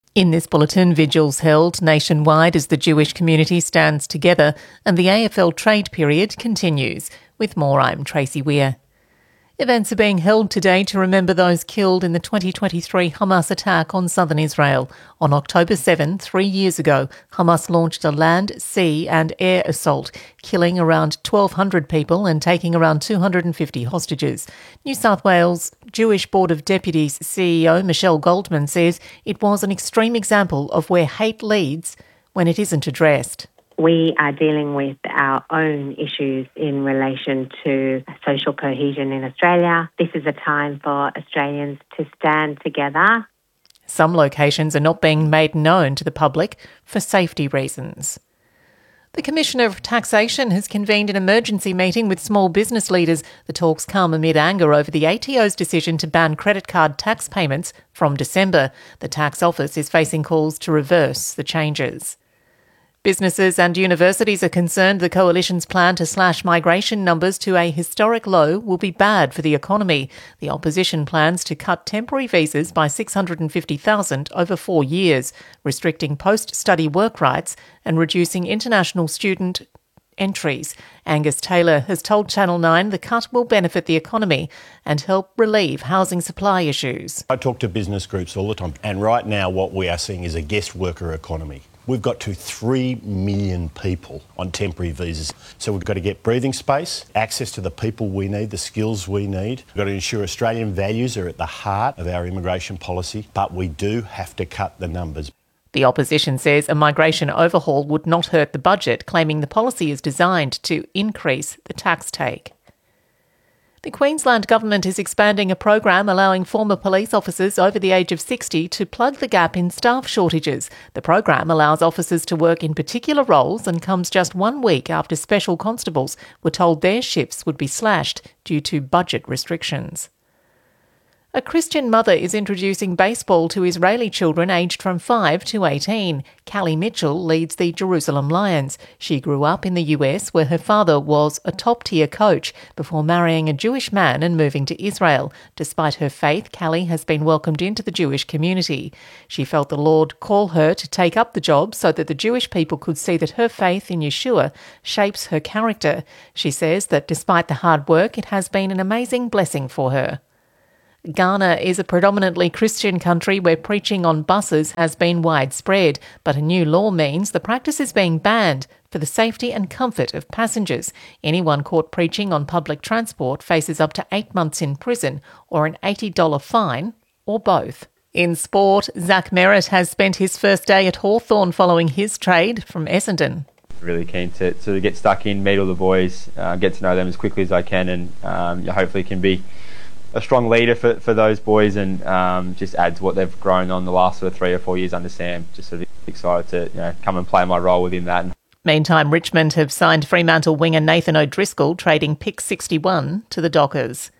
In this bulletin, vigils held nationwide as the Jewish community stands together and the AFL trade period continues. With more, I'm Tracy Weir. Events are being held today to remember those killed in the 2023 Hamas attack on southern Israel. On October 7, 3 years ago, Hamas launched a land, sea and air assault, killing around 1,200 people and taking around 250 hostages. New South Wales Jewish Board of Deputies CEO Michelle Goldman says it was an extreme example of where hate leads when it isn't addressed. We are dealing with our own issues in relation to social cohesion in Australia. This is a time for Australians to stand together. Some locations are not being made known to the public for safety reasons. The Commissioner of Taxation has convened an emergency meeting with small business leaders. The talks come amid anger over the ATO's decision to ban credit card tax payments from December. The tax office is facing calls to reverse the changes. Businesses and universities are concerned the Coalition's plan to slash migration numbers to a historic low will be bad for the economy. The opposition plans to cut temporary visas by 650,000 over 4 years, restricting post-study work rights and reducing international student entries. Angus Taylor has told Channel 9 the cut will benefit the economy and help relieve housing supply issues. I talk to business groups all the time, and right now what we are seeing is a guest worker economy. We've got to 3 million people on temporary visas. So we've got to get breathing space, access to the people we need, the skills we need. We've got to ensure Australian values are at the heart of our immigration policy, but we do have to cut the numbers. The opposition says a migration overhaul would not hurt the budget, claiming the policy is designed to increase the tax take. The Queensland Government is expanding a program allowing former police officers over the age of 60 to plug the gap in staff shortages. The program allows officers to work in particular roles and comes just 1 week after special constables were told their shifts would be slashed due to budget restrictions. A Christian mother is introducing baseball to Israeli children aged from 5 to 18. Callie Mitchell leads the Jerusalem Lions. She grew up in the US where her father was a top-tier coach before marrying a Jewish man and moving to Israel. Despite her faith, Callie has been welcomed into the Jewish community. She felt the Lord call her to take up the job so that the Jewish people could see that her faith in Yeshua shapes her character. She says that despite the hard work, it has been an amazing blessing for her. Ghana is a predominantly Christian country where preaching on buses has been widespread, but a new law means the practice is being banned for the safety and comfort of passengers. Anyone caught preaching on public transport faces up to 8 months in prison or an $80 fine, or both. In sport, Zach Merritt has spent his first day at Hawthorn following his trade from Essendon. Really keen to sort of get stuck in, meet all the boys, get to know them as quickly as I can, and hopefully can be a strong leader for those boys and just add to what they've grown on the last sort of 3 or 4 years under Sam. Just sort of excited to come and play my role within that. Meantime, Richmond have signed Fremantle winger Nathan O'Driscoll, trading pick 61 to the Dockers.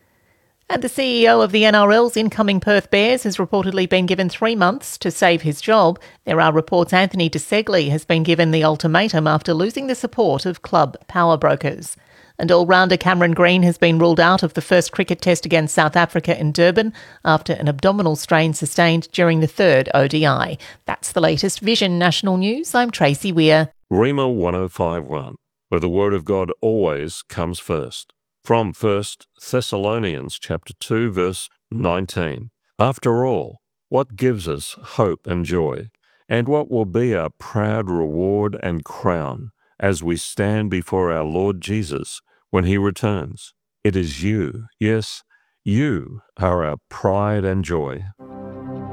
And the CEO of the NRL's incoming Perth Bears has reportedly been given 3 months to save his job. There are reports Anthony de Segli has been given the ultimatum after losing the support of club power brokers. And all-rounder Cameron Green has been ruled out of the first cricket test against South Africa in Durban after an abdominal strain sustained during the third ODI. That's the latest Vision National News. I'm Tracy Weir. Rima 1051, where the word of God always comes first. From 1 Thessalonians chapter 2, verse 19. After all, what gives us hope and joy, and what will be our proud reward and crown as we stand before our Lord Jesus when he returns? It is you, yes, you are our pride and joy.